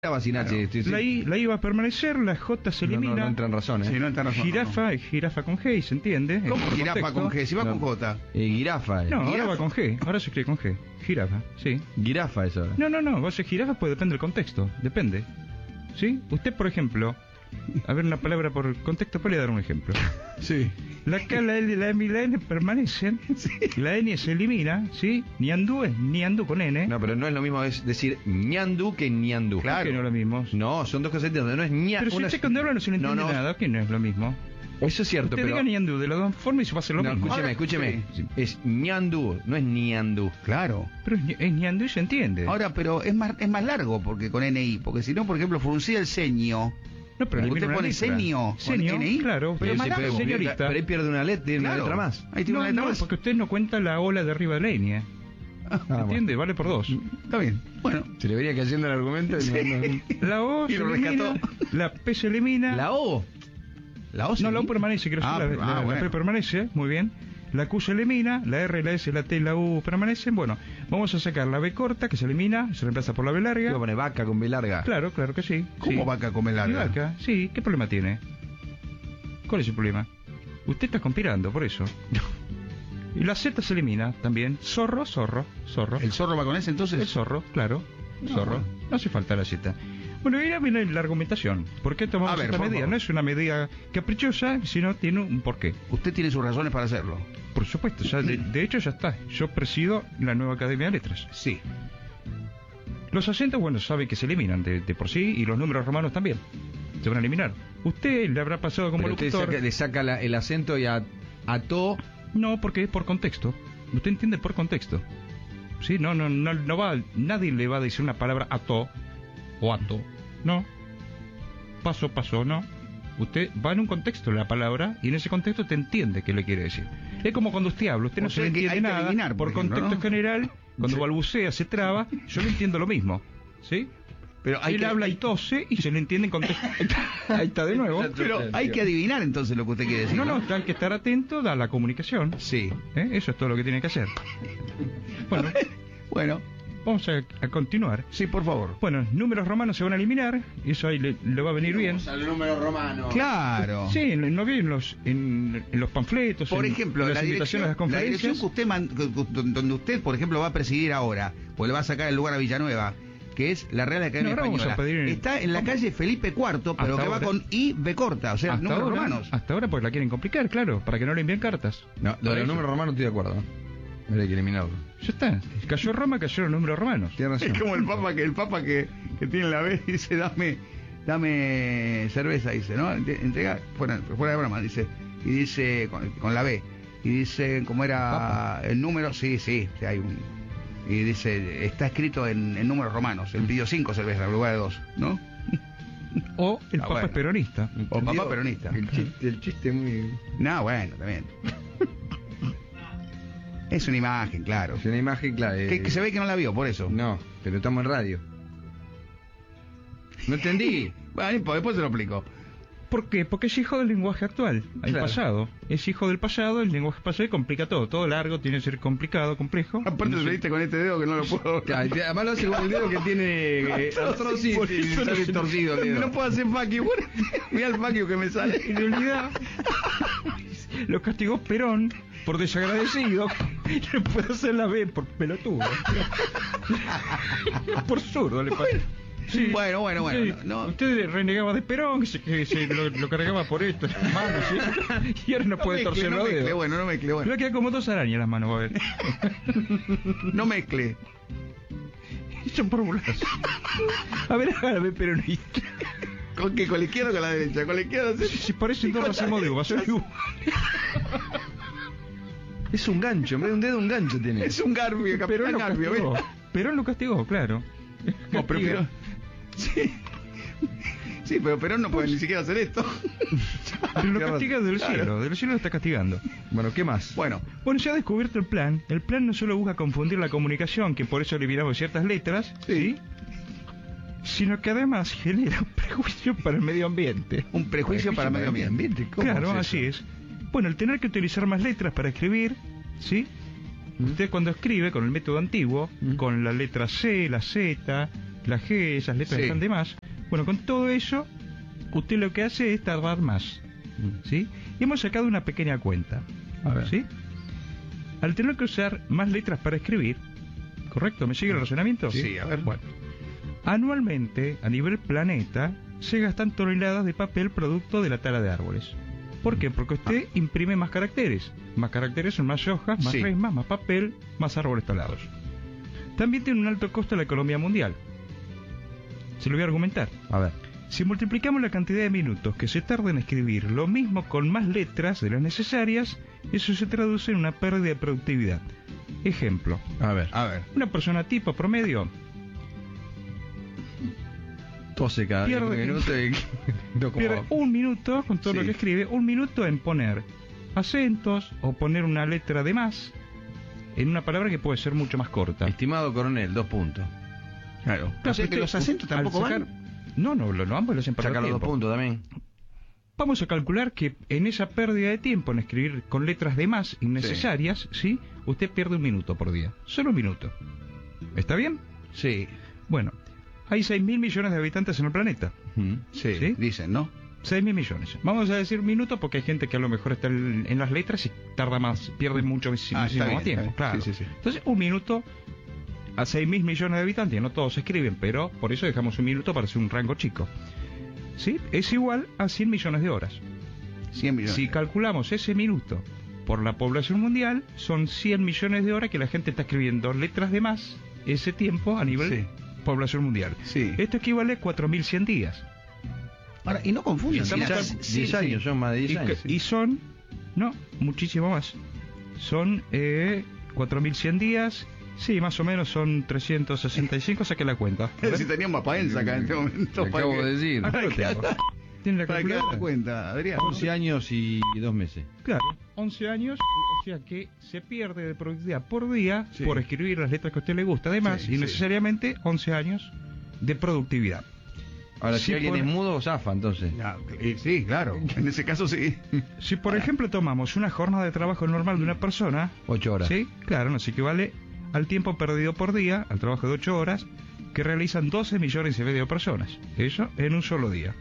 sin H. La I va a permanecer, la J se elimina. No entra en razón, Sí, no entra en razón. Jirafa es jirafa con G, ¿se entiende? ¿Cómo En jirafa contexto. con G? Si va No. con J. Girafa. No, ahora Jirafa. va con G, ahora se escribe con G. Jirafa, sí. Girafa es ahora. No, vos jirafa pues depende del contexto, depende. ¿Sí? Usted, por ejemplo, a ver una palabra por contexto, puede dar un ejemplo. Sí. La K, la L, la M y la N permanecen, la N se elimina, ¿sí? Ñandú es ñandú con N. No, pero no es lo mismo es decir ñandú que ñandú. ¿Por qué no es lo mismo? No, son dos cosas distintas. No es ña. Pero si usted cuando habla no se le entiende nada, ¿qué no es lo mismo? Eso es cierto, Usted pero. diga ñandú de las dos formas y se va a hacer lo No, mismo. escúcheme. Es ñandú, no es ñandú. Claro. Pero es ñandú y se entiende. Ahora, pero es más largo porque con NI, porque si no, por ejemplo, fruncía el ceño. No, pero Usted elimina una pone letra. ceño, Ceño, con NI, claro. pero Pero más largo. señorita. Pero ahí pierde una letra, tiene una Claro. letra más. Ahí tiene una letra más. porque usted no cuenta la ola de arriba de la línea. ¿Entiende? Vale por dos. Está bien. Bueno. Se le vería cayendo el argumento. La O Y se lo elimina, rescató. la P se elimina. La O. La O No, la O permanece, quiero decir, la bueno. P permanece, muy bien. La Q se elimina, la R, la S, la T y la U permanecen. Bueno, vamos a sacar la B corta, que se elimina, se reemplaza por la B larga. Iba a poner vaca con B larga. Claro que sí. ¿Cómo sí. vaca come ¿Y larga? vaca? Sí, ¿qué problema tiene? ¿Cuál es el problema? Usted está conspirando, por eso. Y la Z se elimina también. Zorro. ¿El zorro va con ese entonces? El zorro, claro. No, Zorro. bueno. No hace falta la Z. Bueno, y ahora viene la argumentación. ¿Por qué tomamos A ver, esta por medida? favor. No es una medida caprichosa, sino tiene un porqué. Usted tiene sus razones para hacerlo. Por supuesto, ya de hecho ya está. Yo presido la nueva Academia de Letras. Sí. Los acentos, bueno, sabe que se eliminan de por sí, y los números romanos también. Se van a eliminar. Usted le habrá pasado como Pero usted locutor. le saca el acento y ató. No, porque es por contexto. Usted entiende por contexto. Sí, no va, nadie le va a decir una palabra ató o ato. No. Paso, no. Usted va en un contexto de la palabra y en ese contexto te entiende qué le quiere decir. Es como cuando usted habla, usted O no se sea le que hay entiende que nada. adivinar, por ejemplo, contexto ¿no? general, cuando Sí. balbucea, se traba, yo le entiendo lo mismo. ¿Sí? Pero Él habla y tose y se le entiende en contexto. Ahí está de nuevo. Pero hay que adivinar entonces lo que usted quiere decir. No, hay que estar atento a la comunicación. Sí. Eso es todo lo que tiene que hacer. Bueno, Bueno, vamos a continuar. sí, por favor. Bueno, números romanos se van a eliminar, y eso ahí le va a venir bien. al número romano. Claro. Sí, no vi en los panfletos, Por en ejemplo, las la invitaciones dirección, a las la dirección conferencias. que usted donde usted, por ejemplo, va a presidir ahora, pues le va a sacar el lugar a Villanueva, que es la Real Academia No, ahora vamos Española. a pedir- Está en la calle Felipe IV, pero Hasta que va ahora. con I, B corta, o sea, números romanos. Hasta ahora pues la quieren complicar, claro, para que no le envíen cartas. No, lo de los números romanos estoy de acuerdo. Habría que eliminarlo. Ya está. Cayó Roma, cayó los números romanos. Tiene razón. Es como el papa que tiene la B y dice, dame cerveza, dice, ¿no? Entrega, fuera de broma, dice, y dice, con la B, y dice, ¿cómo era Papa. el número? Sí, hay un... Y dice, está escrito en números romanos, él pidió 5 cervezas en lugar de 2, ¿no? O el Ah, Papa bueno. es peronista. O papá peronista. El chiste es muy. No, bueno, también. Es una imagen, claro. Es una imagen clara. Que se ve que no la vio, por eso. No, pero estamos en radio. No entendí. Bueno, después se lo explico. ¿Por qué? Porque es hijo del lenguaje actual, el Claro. pasado. Es hijo del pasado, el lenguaje pasado y complica todo. Todo largo tiene que ser complicado, complejo. Aparte No lo sé. diste con este dedo que no lo puedo... Además lo hace con el dedo que tiene artrosis Por y eso sale torcido el dedo. No puedo hacer fuck bueno, mira el fuck que me sale. En realidad, lo castigó Perón por desagradecido. Le puede hacer la B por pelotudo. Por zurdo le pasó. Sí. Bueno, Sí. no. Usted renegaba de Perón, que se lo cargaba por esto, las manos, ¿sí? Y ahora no puede torcer los dedos. Bueno, no mezcle, Le bueno. va a quedar como 2 arañas en las manos, va a ver. No mezcle. Son por burlas. A ver, hágame peronista. ¿Con qué? ¿Con la izquierda o con la derecha? Con la izquierda. Si parecen dos racimos de uvas, son igual. Es un gancho, en vez de un dedo, un gancho tiene. Es un Garfio, Perón Capitán lo Garfio, castigó. ¿ves? Perón lo castigó, claro. No, pero Castiga. Sí. Sí, pero Perón no puede ni siquiera hacer esto. Pero lo castiga del cielo lo está castigando. Bueno, ¿qué más? Bueno, Bueno, se ha descubierto el plan. El plan no solo busca confundir la comunicación, que por eso eliminamos ciertas letras, Sí. sino que además genera un prejuicio para el medio ambiente. un prejuicio para el medio ambiente. ¿Cómo Claro, es así eso? es. Bueno, el tener que utilizar más letras para escribir, ¿sí? Usted cuando escribe con el método antiguo, con la letra C, la Z, la G, esas letras Sí. están de más. Bueno, con todo eso, usted lo que hace es tardar más, ¿sí? Y hemos sacado una pequeña cuenta, A ver. ¿sí? Al tener que usar más letras para escribir, ¿correcto? ¿Me sigue el razonamiento? Sí, a ver. Bueno, anualmente, a nivel planeta, se gastan toneladas de papel producto de la tala de árboles. ¿Por qué? Porque usted imprime más caracteres. Más caracteres son más hojas, más Sí. resmas, más papel, más árboles talados. También tiene un alto costo la economía mundial. Se lo voy a argumentar. A ver. Si multiplicamos la cantidad de minutos que se tarda en escribir lo mismo con más letras de las necesarias, eso se traduce en una pérdida de productividad. Ejemplo, A ver. A ver. una persona tipo promedio 12 cada Pierde- minuto y... No, como- pierde un minuto con todo Sí. lo que escribe, un minuto en poner acentos o poner una letra de más en una palabra que puede ser mucho más corta. Estimado coronel, 2 puntos. Claro. O sea que los acentos al tampoco sacar- van. No, ambos lo hacen para Saca los 2 puntos también. Vamos a calcular que en esa pérdida de tiempo en escribir con letras de más innecesarias, ¿sí? Usted pierde un minuto por día. Solo un minuto. ¿Está bien? Sí. Bueno, hay 6.000 millones de habitantes en el planeta. Sí. ¿Sí? Dicen, ¿no? 6.000 millones. Vamos a decir minuto porque hay gente que a lo mejor está en las letras y tarda más, pierde muchísimo Ah, está bien, más tiempo. está bien. Claro. Sí, sí, sí. Entonces, un minuto a 6.000 millones de habitantes, no todos escriben, pero por eso dejamos un minuto para hacer un rango chico. ¿Sí? Es igual a 100 millones de horas. 100 millones. Si calculamos ese minuto por la población mundial, son 100 millones de horas que la gente está escribiendo letras de más ese tiempo a nivel Sí. población mundial. Sí. Esto equivale a 4.100 días. Ahora, y no confundan. Estamos mira, cal- 10 años, son más de 10 años. Y son, no, muchísimo más. Son 4.100 días. Sí, más o menos son 365, saqué la cuenta. A ver. Si teníamos Paenza acá en este momento. Te acabo de decir. Acá lo tengo. ¿Tiene la Para que haga calculadora? cuenta, Adrián. 11 años y 2 meses. Claro, 11 años, o sea que se pierde de productividad por día Sí. por escribir las letras que a usted le gusta, además, Sí, y sí. necesariamente 11 años de productividad. Ahora, Sí, si alguien pone- es mudo, zafa, entonces. Ya, sí, claro. En ese caso sí. Si por ejemplo tomamos una jornada de trabajo normal de una persona, 8 horas. ¿sí? Claro, nos equivale al tiempo perdido por día, al trabajo de 8 horas, que realizan 12 millones y medio de personas. Eso en un solo día.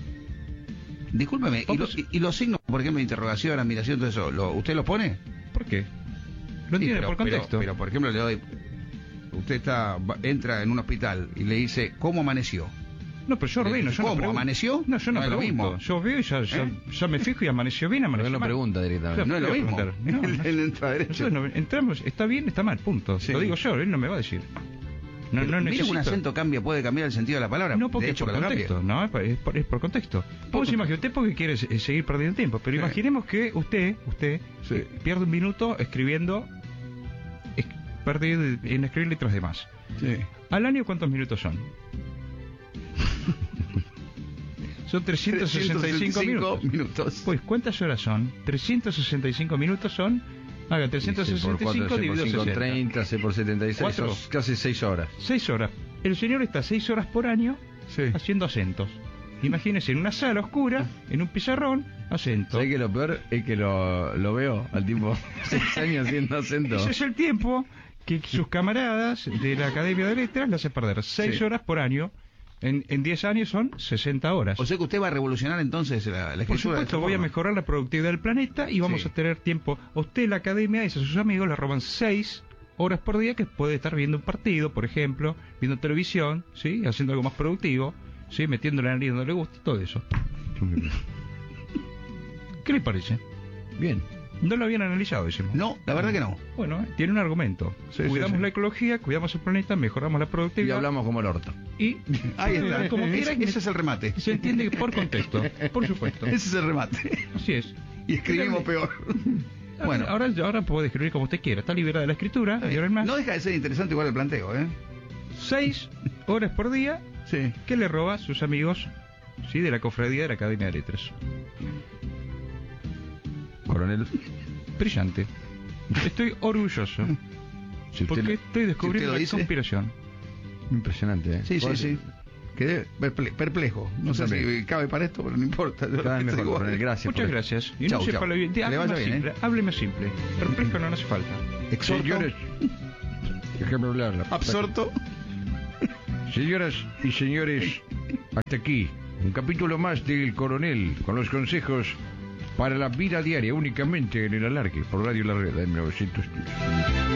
Discúlpeme, Vamos- y los signos, por ejemplo, interrogación, admiración, todo eso, ¿usted los pone? ¿Por qué? Lo Sí, entiende pero- por contexto. Pero, por ejemplo, le doy. Usted entra en un hospital y le dice, ¿cómo amaneció? No, pero yo ordeno, yo no ¿Cómo? pregunto. ¿Amaneció? No, yo no No es lo pregunto. mismo. Yo veo y ya me fijo y amaneció bien, Pero amaneció él no mal. pregunta directamente. No es lo voy a mismo. preguntar. No, no. Él entra derecho. Nosotros no- entramos, está bien, está mal, punto. Sí. Lo digo yo, él no me va a decir. No, Pero no mire, necesito. un acento puede cambiar el sentido de la palabra. No, porque de es hecho, por que lo cambie. contexto, no, es por contexto. Vos imaginate, usted porque quiere seguir perdiendo tiempo, pero Sí. imaginemos que usted Sí. pierde un minuto escribiendo, perdido en escribir letras de más. Sí. ¿Al año cuántos minutos son? Son 365 minutos. minutos. Pues, ¿cuántas horas son? 365 minutos son... Haga 365 dividido 60. 30, C por 76, ¿Cuatro? son casi 6 horas. 6 horas. El señor está 6 horas por año Sí. haciendo acentos. Imagínese en una sala oscura, en un pizarrón, acento. ¿Sabes que lo peor es que lo veo al tipo 6 años haciendo acento? Ese es el tiempo que sus camaradas de la Academia de Letras le hace perder 6 Sí. horas por año. En 10 años son 60 horas. O sea que usted va a revolucionar entonces la Por escritura. supuesto, de esta voy a forma. mejorar la productividad del planeta y vamos Sí. a tener tiempo. A usted, la academia, y a sus amigos le roban 6 horas por día que puede estar viendo un partido, por ejemplo, viendo televisión, ¿sí? Haciendo algo más productivo, ¿sí? Metiéndole la nariz donde le gusta, todo eso. ¿Qué le parece? Bien. No lo habían analizado, decimos. No, la verdad que no. Bueno, tiene un argumento. Sí, Cuidamos sí, sí. la ecología, cuidamos el planeta, mejoramos la Y productividad. hablamos como el orto. Y Ahí está. como quiera, Ese es el remate. se entiende por contexto, por supuesto. Ese es el remate. Así es. Y escribimos peor. Bueno. Ahora puede escribir como usted quiera. Está liberada de la escritura. Y ahora es más. No deja de ser interesante igual el planteo, ¿eh? 6 horas por día Sí. que le roba a sus amigos, ¿sí? De la cofradía de la Academia de Letras. Coronel, Brillante. Estoy orgulloso. si usted Porque estoy descubriendo lo la dice. conspiración. impresionante, ¿eh? Sí, sí, sí. Quedé perplejo. No sé también. si cabe para esto, pero no importa. Cada vez mejor, Igual. Coronel, gracias. Muchas por gracias. Y Chau, no sepa chau. lo bien. Que le Hable vaya más bien, simple. Hábleme simple. Perplejo no hace falta. Exhorto. Señores, déjame hablar. Absorto. Señoras y señores, hasta aquí un capítulo más del Coronel con los consejos para la vida diaria únicamente en el alargue por Radio La Red en 1910.